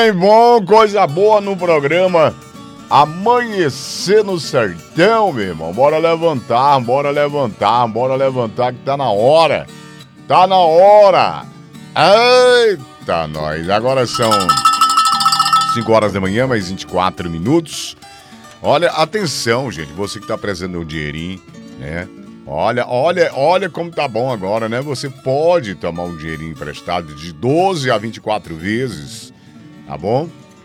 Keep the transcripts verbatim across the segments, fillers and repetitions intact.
Bem bom, coisa boa no programa Amanhecer no Sertão, meu irmão. Bora levantar, bora levantar, bora levantar que tá na hora. Tá na hora. Eita, nós. Agora são cinco horas da manhã, mais vinte e quatro minutos. Olha, atenção, gente. Você que tá precisando de um dinheirinho, né? Olha, olha, olha como tá bom agora, né? Você pode tomar um dinheirinho emprestado de doze a vinte e quatro vezes, tá bom?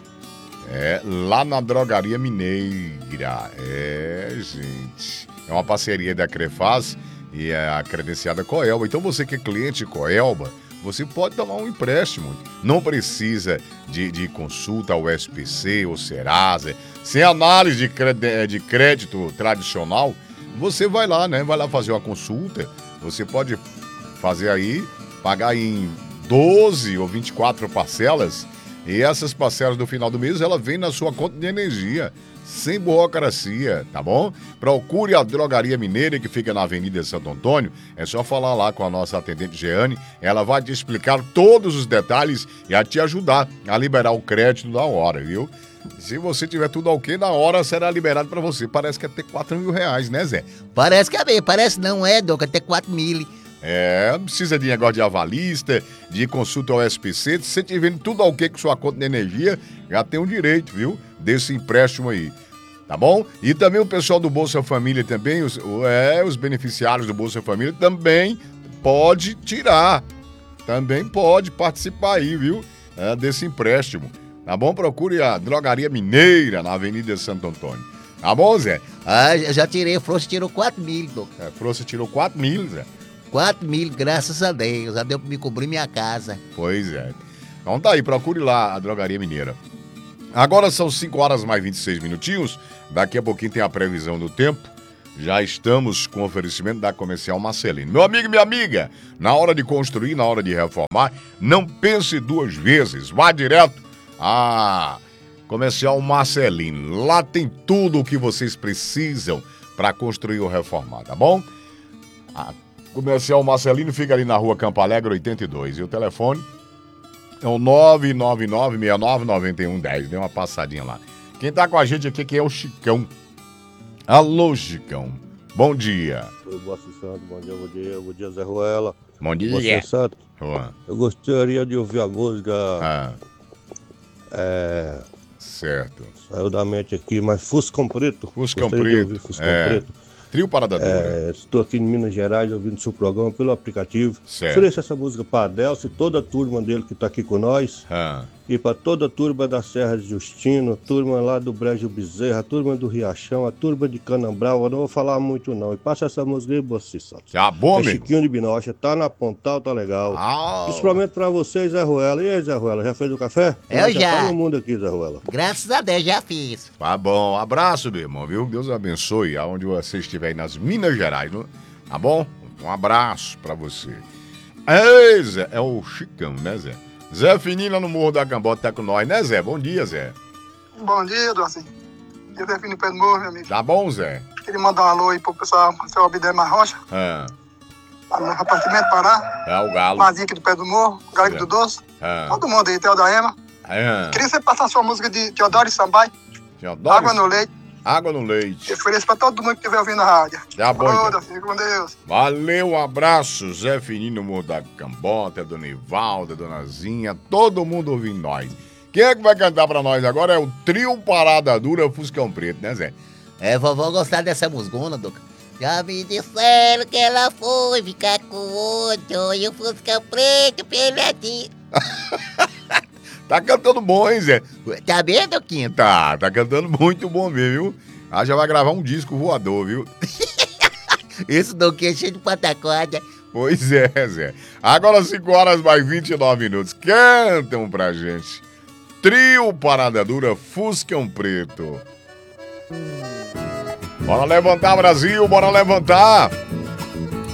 É, lá na Drogaria Mineira. É, gente. É uma parceria da Crefaz e é a credenciada Coelba. Então você que é cliente Coelba, você pode tomar um empréstimo. Não precisa de, de consulta ao S P C ou Serasa. Sem análise de crédito, de crédito tradicional, você vai lá, né? Vai lá fazer uma consulta. Você pode fazer aí, pagar em doze ou vinte e quatro parcelas. E essas parcelas do final do mês, ela vem na sua conta de energia, sem burocracia, tá bom? Procure a Drogaria Mineira, que fica na Avenida Santo Antônio. É só falar lá com a nossa atendente Jeane. Ela vai te explicar todos os detalhes e a te ajudar a liberar o crédito da hora, viu? Se você tiver tudo ok, na hora será liberado pra você. Parece que é até quatro mil reais, né, Zé? Parece que é bem, parece não é, Doc, até quatro mil. É, precisa de negócio de avalista, de consulta ao S P C. Se você tiver tudo ok com sua conta de energia, já tem um direito, viu? Desse empréstimo aí, tá bom? E também o pessoal do Bolsa Família também, os, é, os beneficiários do Bolsa Família também pode tirar. Também pode participar aí, viu? É, desse empréstimo. Tá bom? Procure a Drogaria Mineira na Avenida Santo Antônio. Tá bom, Zé? Ah, já tirei, o Froça tirou quatro mil, Doc. É, Froça tirou quatro mil, Zé. quatro mil, graças a Deus. Já deu pra me cobrir minha casa. Pois é. Então tá aí, procure lá a Drogaria Mineira. Agora são cinco horas mais vinte e seis minutinhos. Daqui a pouquinho tem a previsão do tempo. Já estamos com oferecimento da Comercial Marcelino. Meu amigo e minha amiga, na hora de construir, na hora de reformar, não pense duas vezes. Vá direto a Comercial Marcelino. Lá tem tudo o que vocês precisam para construir ou reformar, tá bom? A Comercial Marcelino fica ali na rua Campo Alegre oitenta e dois. E o telefone é o nove nove nove, seis nove nove um, um zero. Dê uma passadinha lá. Quem tá com a gente aqui que é o Chicão. Alô, Chicão. Bom dia. Oi, Boa Santo, bom dia, bom dia, bom dia, Zé Ruela. Bom dia. Boa Santo. Boa. Eu gostaria de ouvir a música. Ah, É. certo. Saiu da mente aqui, mas Fuscão Preto. Fuscão Gostaria de Preto. ouvir Fuscão É. Preto. Trio Parada Dura. É, estou aqui em Minas Gerais ouvindo seu programa pelo aplicativo. Certo. Ofereço essa música para Adelso e toda a turma dele que está aqui com nós. Ah, E para toda a turma da Serra de Justino, turma lá do Brejo Bezerra, a turma do Riachão, a turma de Canambral. Eu não vou falar muito não. E passa essa música aí, você Santos. tá bom, É meu? Chiquinho de Binocha, tá na Pontal, tá legal. Ah, Principalmente pra vocês, Zé Ruela. E aí, Zé Ruela, já fez o café? Eu já. Tá no mundo aqui, Zé Ruela. Graças a Deus, já fiz. tá bom. Abraço, meu irmão, viu? Deus abençoe aonde você estiver aí nas Minas Gerais, não? Tá bom? Um abraço pra você. Ei, Zé, é o Chicão, né, Zé? Zé Fininho no Morro da Cambota tá com nós, né, Zé? Bom dia, Zé. Bom dia, Docinho. Eu defino o pé do morro, meu amigo. Tá bom, Zé? Queria mandar um alô aí pro pessoal, pro seu Abdemar Rocha, Ah, lá no apartamento Pará, é o Galo. Mazinho aqui do pé do morro, Galo do Doce, Ah, todo mundo aí, Theo da Ema. ah. Queria que você passasse sua música de Teodoro e Sambai, Teodoro, Água no Leite. Água no leite. Eu ofereço pra todo mundo que estiver ouvindo a rádio. Tá bom, Ô, então. Docinho, com Deus. Valeu, um abraço, Zé Fininho no Morro da Cambota, Dona Ivalda, Dona Zinha, todo mundo ouvindo nós. Quem é que vai cantar pra nós agora é o Trio Parada Dura Fuscão Preto, né, Zé? É, vovó gostar dessa musgona, Doc. Já me disseram que ela foi ficar com outro e o Fusca Preto peladinho. Tá cantando bom, hein, Zé? Tá bem, Doquinho? Tá, tá cantando muito bom mesmo, viu? Ah, já vai gravar um disco voador, viu? Esse Doquinho é cheio de patacorda. Pois é, Zé. Agora cinco horas mais vinte e nove minutos. Cantam pra gente. Trio Parada Dura Fuscão Preto. Bora levantar, Brasil, bora levantar.